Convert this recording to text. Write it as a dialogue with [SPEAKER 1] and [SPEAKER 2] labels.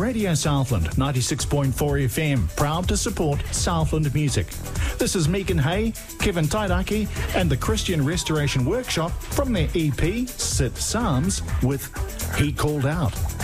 [SPEAKER 1] Radio Southland 96.4 FM, proud to support Southland music. This is Megan Hay, Kevin Tairaki, and the Christian Restoration Workshop from their EP, Sit Psalms, with He Called Out.